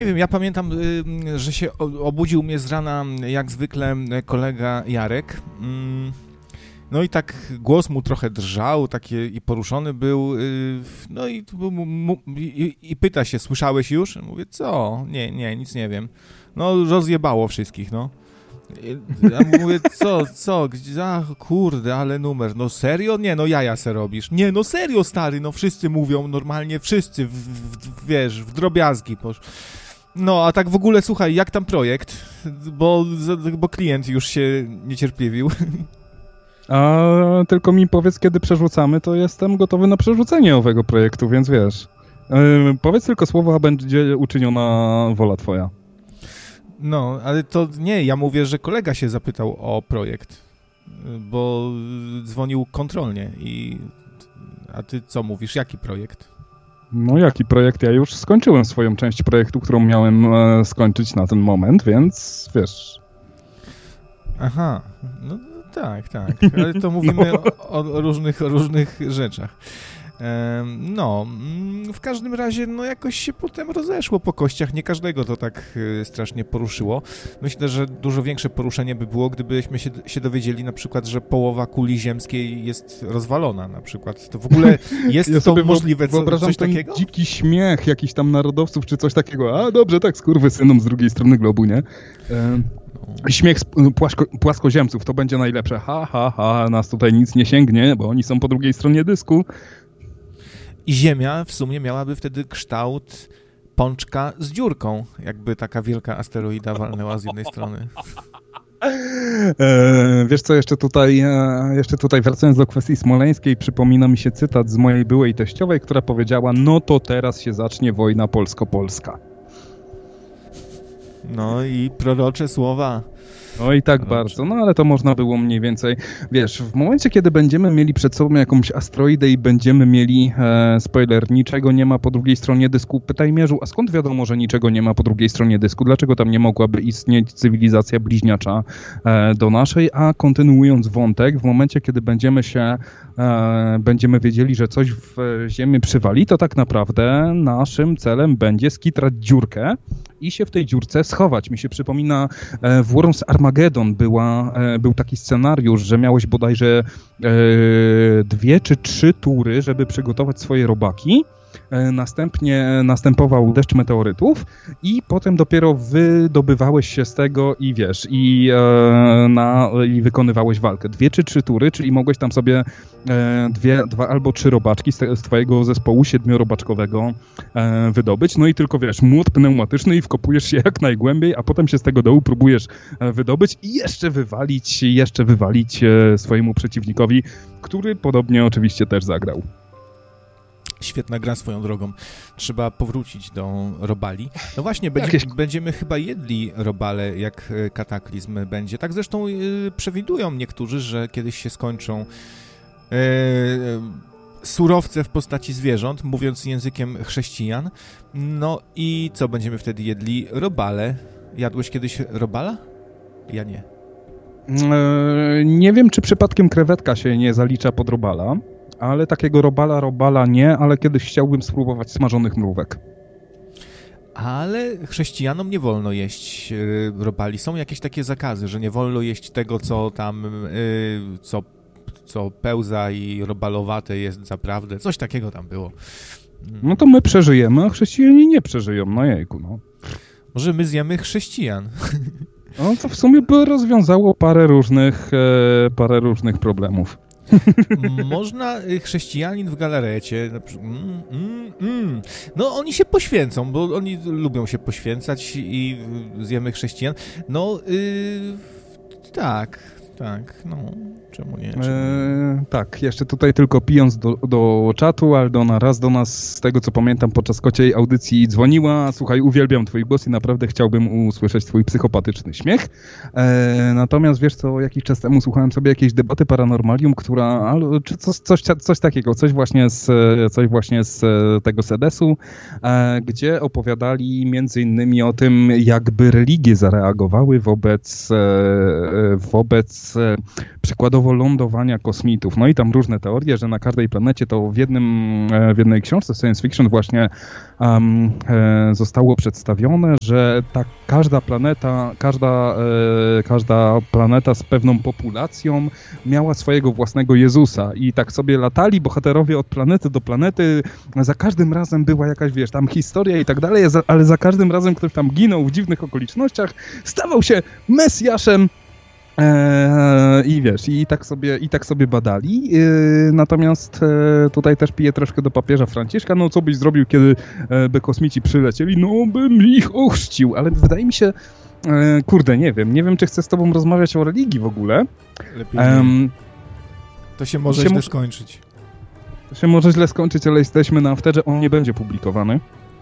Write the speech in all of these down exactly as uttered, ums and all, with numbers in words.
Nie wiem, ja pamiętam, że się obudził mnie z rana jak zwykle kolega Jarek. No i tak głos mu trochę drżał, takie i poruszony był, no i, i, i pyta się, słyszałeś już? Mówię, co? Nie, nie, nic nie wiem. No rozjebało wszystkich, no. Ja mówię, co, co, gdzie, a, kurde, ale numer, no serio? Nie, no jaja se robisz. Nie, no serio, stary, no wszyscy mówią, normalnie wszyscy, w, w, wiesz, w drobiazgi. Posz... No, a tak w ogóle, słuchaj, jak tam projekt? Bo, bo klient już się niecierpliwił. A tylko mi powiedz, kiedy przerzucamy, to jestem gotowy na przerzucenie owego projektu, więc wiesz. Yy, powiedz tylko słowo, a będzie uczyniona wola twoja. No, ale to nie, ja mówię, że kolega się zapytał o projekt, bo dzwonił kontrolnie i... A ty co mówisz, jaki projekt? No jaki projekt? Ja już skończyłem swoją część projektu, którą miałem e, skończyć na ten moment, więc wiesz... Aha, no tak, tak, ale to mówimy no. o, o różnych, o różnych rzeczach. No, w każdym razie, no jakoś się potem rozeszło po kościach, nie każdego to tak strasznie poruszyło. Myślę, że dużo większe poruszenie by było, gdybyśmy się, się dowiedzieli na przykład, że połowa kuli ziemskiej jest rozwalona na przykład. To w ogóle jest ja to możliwe, co, wyobrażam coś ten takiego? Dziki śmiech jakichś tam narodowców czy coś takiego. A dobrze, tak, skurwysynom z drugiej strony globu, nie? E... Śmiech płasko, płaskoziemców, to będzie najlepsze. Ha, ha, ha, nas tutaj nic nie sięgnie, bo oni są po drugiej stronie dysku. I Ziemia w sumie miałaby wtedy kształt pączka z dziurką, jakby taka wielka asteroida walnęła z jednej strony. E, wiesz co, jeszcze tutaj, e, jeszcze tutaj wracając do kwestii smoleńskiej, przypomina mi się cytat z mojej byłej teściowej, która powiedziała, no to teraz się zacznie wojna polsko-polska. No i prorocze słowa. No i tak bardzo, no ale to można było mniej więcej, wiesz, w momencie, kiedy będziemy mieli przed sobą jakąś asteroidę i będziemy mieli, e, spoiler, niczego nie ma po drugiej stronie dysku, pytaj Mierzu, a skąd wiadomo, że niczego nie ma po drugiej stronie dysku? Dlaczego tam nie mogłaby istnieć cywilizacja bliźniacza e, do naszej? A kontynuując wątek, w momencie, kiedy będziemy się, e, będziemy wiedzieli, że coś w Ziemi przywali, to tak naprawdę naszym celem będzie skitrać dziurkę i się w tej dziurce schować. Mi się przypomina e, w Worms Armageddon była, e, był taki scenariusz, że miałeś bodajże e, dwie czy trzy tury, żeby przygotować swoje robaki. E, następnie następował deszcz meteorytów i potem dopiero wydobywałeś się z tego i wiesz, i, e, na, i wykonywałeś walkę. Dwie czy trzy tury, czyli mogłeś tam sobie e, dwie, dwa albo trzy robaczki z, te, z twojego zespołu siedmiorobaczkowego e, wydobyć. No i tylko wiesz, młot pneumatyczny i wkopujesz się jak najgłębiej, a potem się z tego dołu próbujesz e, wydobyć i jeszcze wywalić, jeszcze wywalić e, swojemu przeciwnikowi, który podobnie oczywiście też zagrał. Świetna gra swoją drogą. Trzeba powrócić do robali. No właśnie, będzie, Jakieś... będziemy chyba jedli robale, jak kataklizm będzie. Tak zresztą yy, przewidują niektórzy, że kiedyś się skończą yy, surowce w postaci zwierząt, mówiąc językiem chrześcijan. No i co będziemy wtedy jedli? Robale. Jadłeś kiedyś robala? Ja nie. Yy, nie wiem, czy przypadkiem krewetka się nie zalicza pod robala. Ale takiego robala, robala nie, ale kiedyś chciałbym spróbować smażonych mrówek. Ale chrześcijanom nie wolno jeść yy, robali. Są jakieś takie zakazy, że nie wolno jeść tego, co tam, yy, co, co pełza i robalowate jest zaprawdę. Coś takiego tam było. No to my przeżyjemy, a chrześcijanie nie przeżyją. No jejku, no. Może my zjemy chrześcijan. No to w sumie by rozwiązało parę różnych, e, parę różnych problemów. Można chrześcijanin w galarecie, mm, mm, mm. no oni się poświęcą, bo oni lubią się poświęcać i zjemy chrześcijan. No yy, tak, tak, no czemu nie? Czemu nie? E, tak, jeszcze tutaj tylko pijąc do, do czatu, Aldona raz do nas, z tego co pamiętam, podczas kociej audycji dzwoniła. Słuchaj, uwielbiam twój głos i naprawdę chciałbym usłyszeć twój psychopatyczny śmiech. E, natomiast wiesz co, jakiś czas temu słuchałem sobie jakiejś debaty Paranormalium, która, czy coś, coś, coś takiego, coś właśnie z, coś właśnie z tego sedesu, e, gdzie opowiadali między innymi o tym, jakby religie zareagowały wobec, e, wobec e, przykładowo prawo lądowania kosmitów. No i tam różne teorie, że na każdej planecie to w, jednym, w jednej książce science fiction właśnie um, e, zostało przedstawione, że ta każda planeta, każda, e, każda planeta z pewną populacją miała swojego własnego Jezusa i tak sobie latali bohaterowie od planety do planety, za każdym razem była jakaś, wiesz, tam historia i tak dalej, ale za każdym razem ktoś tam ginął w dziwnych okolicznościach, stawał się Mesjaszem. Eee, I wiesz, i tak sobie, i tak sobie badali. Eee, natomiast e, tutaj też piję troszkę do papieża Franciszka. No co byś zrobił, kiedy e, by kosmici przylecieli? No bym ich ochrzcił, ale wydaje mi się, e, kurde, nie wiem, nie wiem, czy chcę z tobą rozmawiać o religii w ogóle. Lepiej um, to się może się źle mo- skończyć. To się może źle skończyć, ale jesteśmy na afterze, on nie będzie publikowany.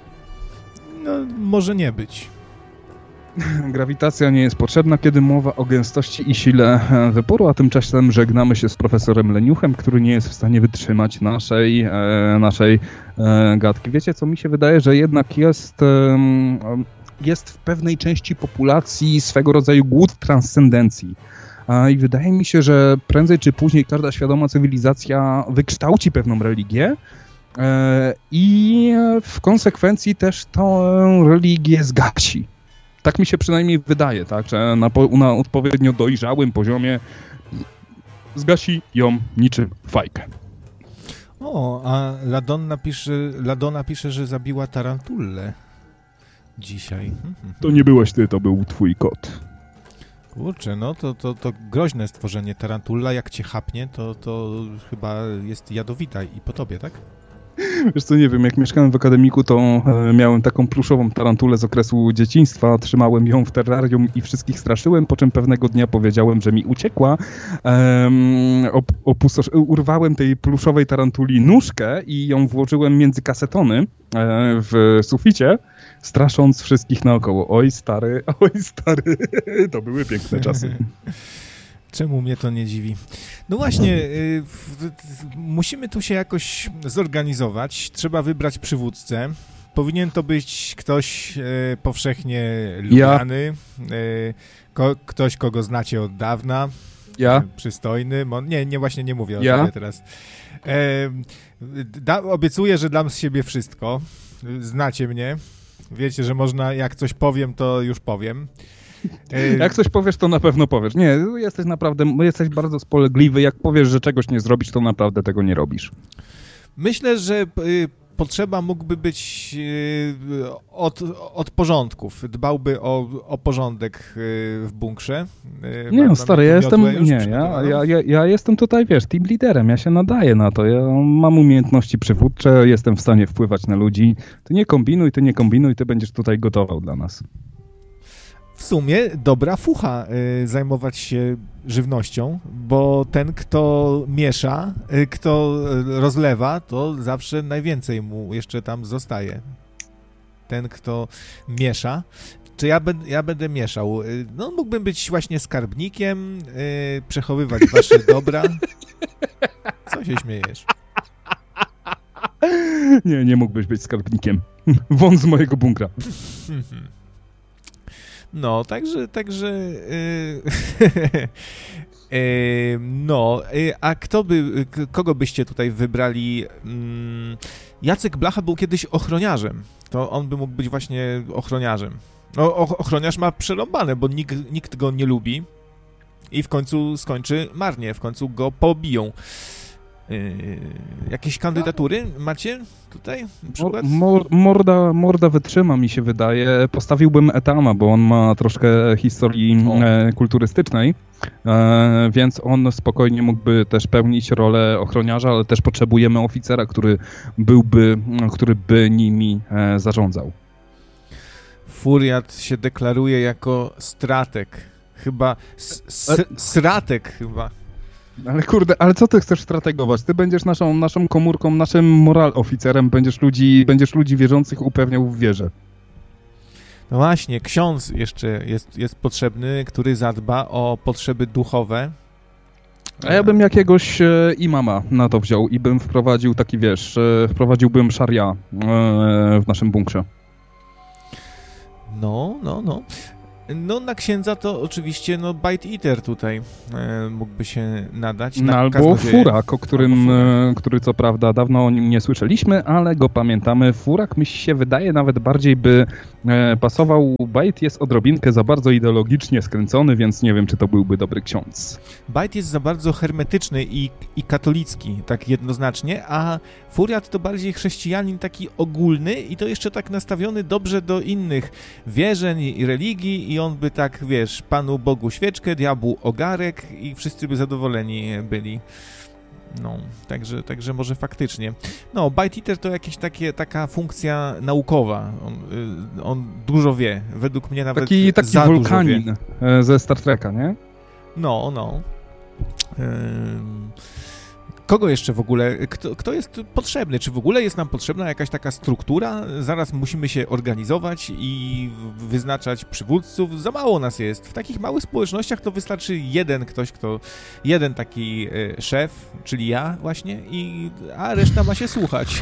No, może nie być. Grawitacja nie jest potrzebna, kiedy mowa o gęstości i sile wyporu, a tymczasem żegnamy się z profesorem Leniuchem, który nie jest w stanie wytrzymać naszej, e, naszej e, gadki. Wiecie, co mi się wydaje, że jednak jest, e, jest w pewnej części populacji swego rodzaju głód transcendencji. I wydaje mi się, że prędzej czy później każda świadoma cywilizacja wykształci pewną religię e, i w konsekwencji też tę religię zgasi. Tak mi się przynajmniej wydaje, tak, że na, po, na odpowiednio dojrzałym poziomie zgasi ją niczym fajkę. O, a Ladonna pisze, Ladonna pisze, że zabiła tarantullę dzisiaj. To nie byłeś ty, to był twój kot. Kurczę, no to, to, to groźne stworzenie. Tarantulla, jak cię chapnie, to, to chyba jest jadowita i po tobie, tak? Wiesz co, nie wiem, jak mieszkałem w akademiku, to e, miałem taką pluszową tarantulę z okresu dzieciństwa, trzymałem ją w terrarium i wszystkich straszyłem, po czym pewnego dnia powiedziałem, że mi uciekła. E, op, opustosz, urwałem tej pluszowej tarantuli nóżkę i ją włożyłem między kasetony e, w suficie, strasząc wszystkich naokoło. Oj stary, oj stary, to były piękne czasy. Czemu mnie to nie dziwi? No właśnie, y, w, y, musimy tu się jakoś zorganizować. Trzeba wybrać przywódcę. Powinien to być ktoś y, powszechnie lubiany, ja. y, ko, ktoś, kogo znacie od dawna. Ja? Y, przystojny. Mo, nie, nie, właśnie nie mówię o ja? tobie teraz. Y, da, obiecuję, że dam z siebie wszystko. Znacie mnie. Wiecie, że można, jak coś powiem, to już powiem. Jak coś powiesz, to na pewno powiesz. Nie, jesteś naprawdę, jesteś bardzo spolegliwy. Jak powiesz, że czegoś nie zrobisz, to naprawdę tego nie robisz. Myślę, że y, potrzeba mógłby być y, od, od porządków. Dbałby o, o porządek y, w bunkrze. Y, nie, no stary, ja jestem, nie, ja, ja, ja, ja jestem tutaj, wiesz, team liderem. Ja się nadaję na to. Ja mam umiejętności przywódcze, jestem w stanie wpływać na ludzi. Ty nie kombinuj, ty nie kombinuj, ty będziesz tutaj gotował dla nas. W sumie dobra fucha y, zajmować się żywnością, bo ten, kto miesza, y, kto rozlewa, to zawsze najwięcej mu jeszcze tam zostaje. Ten, kto miesza, czy ja, ben, ja będę mieszał? Y, no, mógłbym być właśnie skarbnikiem, y, przechowywać wasze dobra. Co się śmiejesz? Nie, nie mógłbyś być skarbnikiem. Wąt z mojego bunkra. No, także, także, yy, yy, no, yy, a kto by, k- kogo byście tutaj wybrali? Yy, Jacek Blacha był kiedyś ochroniarzem, to on by mógł być właśnie ochroniarzem. No, ochroniarz ma przerąbane, bo nikt, nikt go nie lubi i w końcu skończy marnie, w końcu go pobiją. Yy, jakieś kandydatury macie tutaj na przykład? Mor, morda, morda wytrzyma, mi się wydaje. Postawiłbym Etama, bo on ma troszkę historii e, kulturystycznej, e, więc on spokojnie mógłby też pełnić rolę ochroniarza, ale też potrzebujemy oficera, który byłby, który by nimi e, zarządzał. Furiat się deklaruje jako strateg. Chyba s- s- sratek chyba. Ale kurde, ale co ty chcesz strategować? Ty będziesz naszą, naszą komórką, naszym moral oficerem, będziesz ludzi, będziesz ludzi wierzących upewniał w wierze. No właśnie, ksiądz jeszcze jest, jest potrzebny, który zadba o potrzeby duchowe. A ja bym jakiegoś e, imama na to wziął i bym wprowadził taki, wiesz, e, wprowadziłbym szaria e, w naszym bunkrze. No, no, no. No na księdza to oczywiście no Bite Eater tutaj e, mógłby się nadać. No, albo Furak, o którym, Furak. który co prawda dawno o nim nie słyszeliśmy, ale go pamiętamy. Furak mi się wydaje nawet bardziej by e, pasował. Bite jest odrobinkę za bardzo ideologicznie skręcony, więc nie wiem, czy to byłby dobry ksiądz. Bite jest za bardzo hermetyczny i, i katolicki, tak jednoznacznie, a Furiat to bardziej chrześcijanin taki ogólny i to jeszcze tak nastawiony dobrze do innych wierzeń i religii i on by tak, wiesz, Panu Bogu świeczkę, diabłu ogarek i wszyscy by zadowoleni byli. No, także, także może faktycznie. No, Bite Eater to jakieś takie, taka funkcja naukowa. On, on dużo wie. Według mnie nawet taki, taki za wulkanin dużo wie. Ze Star Treka, nie? No, no. Ym... Kogo jeszcze w ogóle, kto, kto jest potrzebny? Czy w ogóle jest nam potrzebna jakaś taka struktura? Zaraz musimy się organizować i wyznaczać przywódców. Za mało nas jest. W takich małych społecznościach to wystarczy jeden ktoś, kto, jeden taki e, szef, czyli ja właśnie, i, a reszta ma się słuchać.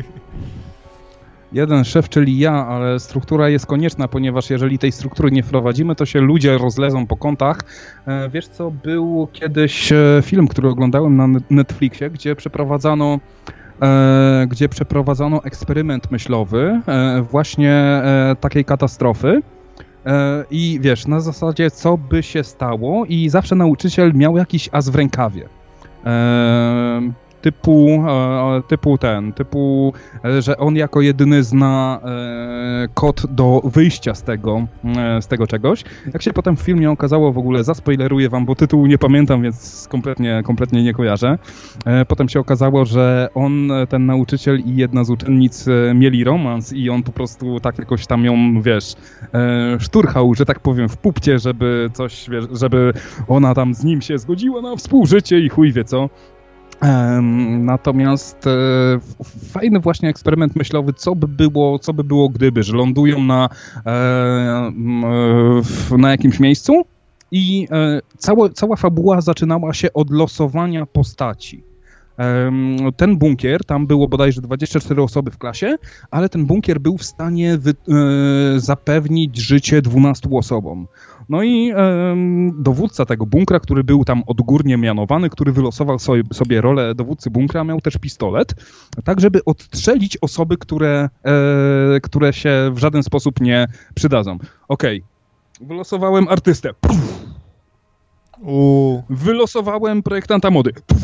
Jeden szef, czyli ja, ale struktura jest konieczna, ponieważ jeżeli tej struktury nie wprowadzimy, to się ludzie rozlezą po kątach. E, wiesz co, był kiedyś e, film, który oglądałem na Netflixie, gdzie przeprowadzano, e, gdzie przeprowadzano eksperyment myślowy e, właśnie e, takiej katastrofy. E, I wiesz, na zasadzie co by się stało i zawsze nauczyciel miał jakiś as w rękawie. E, Typu, typu ten, typu, że on jako jedyny zna kod do wyjścia z tego, z tego czegoś. Jak się potem w filmie okazało, w ogóle zaspoileruję wam, bo tytułu nie pamiętam, więc kompletnie, kompletnie nie kojarzę. Potem się okazało, że on, ten nauczyciel i jedna z uczennic mieli romans i on po prostu tak jakoś tam ją, wiesz, szturchał, że tak powiem, w pupcie, żeby coś, wiesz, żeby ona tam z nim się zgodziła na współżycie i chuj wie co. Natomiast e, fajny właśnie eksperyment myślowy, co by było, co by było gdyby, że lądują na, e, na jakimś miejscu i e, cała, cała fabuła zaczynała się od losowania postaci. E, ten bunkier, tam było bodajże dwadzieścia cztery osoby w klasie, ale ten bunkier był w stanie wy, e, zapewnić życie dwunastu osobom. No i e, dowódca tego bunkra, który był tam odgórnie mianowany, który wylosował sobie, sobie rolę dowódcy bunkra, miał też pistolet, tak żeby odstrzelić osoby, które, e, które się w żaden sposób nie przydadzą. Okej, okay. Wylosowałem artystę. Puf. U. Wylosowałem projektanta mody. Puf.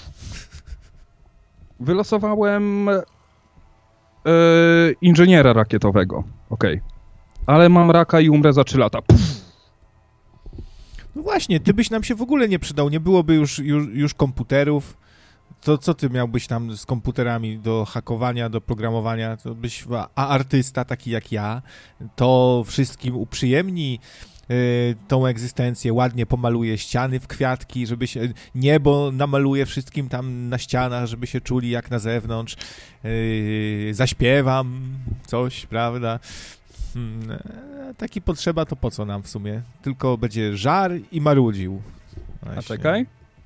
Wylosowałem e, inżyniera rakietowego. Okej. Okay. Ale mam raka i umrę za trzy lata. Puf. No właśnie, ty byś nam się w ogóle nie przydał, nie byłoby już, już, już komputerów, to co ty miałbyś tam z komputerami do hakowania, do programowania, to byś, a artysta taki jak ja, to wszystkim uprzyjemni y, tą egzystencję, ładnie pomaluje ściany w kwiatki, żeby się, niebo namaluje wszystkim tam na ścianach, żeby się czuli jak na zewnątrz, y, zaśpiewam coś, prawda? Hmm, taki potrzeba to po co nam w sumie? Tylko będzie żar i marudził. Właśnie. A czekaj.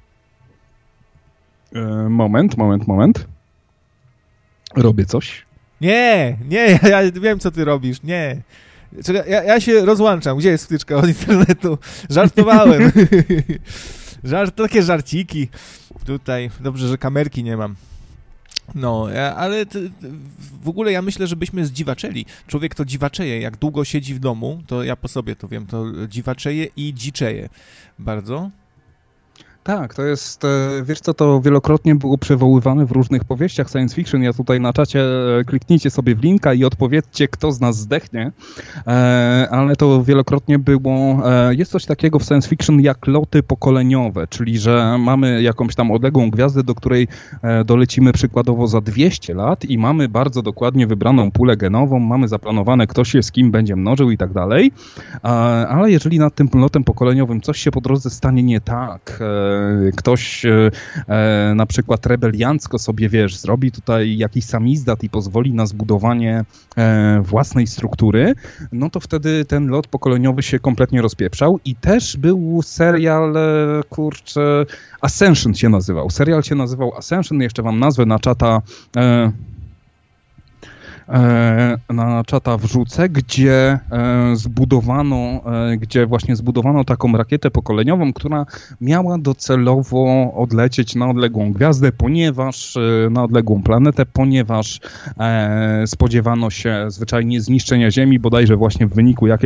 E, moment, moment, moment. Robię coś. Nie, nie, ja wiem co ty robisz, nie. Czekaj, ja, ja się rozłączam. Gdzie jest wtyczka od internetu? Żartowałem. Żart, takie żarciki. Tutaj, dobrze, że kamerki nie mam. No, ale t, w ogóle ja myślę, że byśmy zdziwaczeli. Człowiek to dziwaczeje. Jak długo siedzi w domu, to ja po sobie to wiem, to dziwaczeje i dziczeje bardzo. Tak, to jest, wiesz co, to wielokrotnie było przywoływane w różnych powieściach science fiction. Ja tutaj na czacie kliknijcie sobie w linka i odpowiedzcie, kto z nas zdechnie. E, ale to wielokrotnie było, e, jest coś takiego w science fiction jak loty pokoleniowe, czyli że mamy jakąś tam odległą gwiazdę, do której e, dolecimy przykładowo za dwieście lat i mamy bardzo dokładnie wybraną pulę genową, mamy zaplanowane, kto się z kim będzie mnożył i tak dalej. E, ale jeżeli nad tym lotem pokoleniowym coś się po drodze stanie nie tak, e, ktoś e, na przykład rebeliancko sobie, wiesz, zrobi tutaj jakiś samizdat i pozwoli na zbudowanie e, własnej struktury, no to wtedy ten lot pokoleniowy się kompletnie rozpieprzał i też był serial, e, kurczę, Ascension się nazywał. Serial się nazywał Ascension, jeszcze wam nazwę na czata... E, na czata wrzucę, gdzie zbudowano, gdzie właśnie zbudowano taką rakietę pokoleniową, która miała docelowo odlecieć na odległą gwiazdę, ponieważ na odległą planetę, ponieważ spodziewano się zwyczajnie zniszczenia Ziemi, bodajże właśnie w wyniku jakiejś